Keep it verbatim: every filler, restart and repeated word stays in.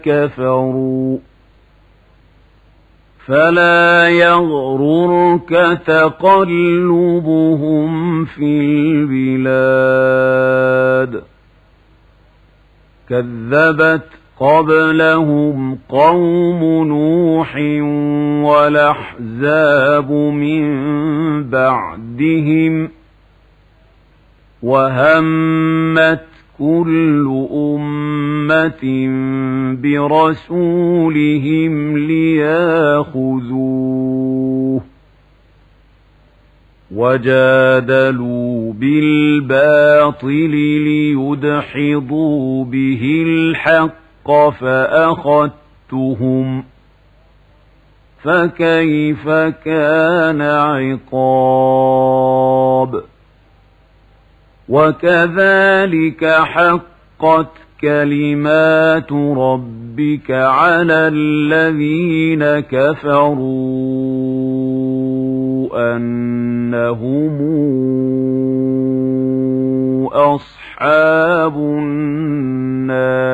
كفروا فلا يغررك تقلبهم في البلاد كذبت قبلهم قوم نوح والأحزاب من بعدهم وهمت كل أمة برسولهم ليأخذوه وجادلوا بالباطل ليدحضوا به الحق فأخذتهم فكيف كان عقاب وكذلك حقت كلمات ربك على الذين كفروا أنهم أصحاب النار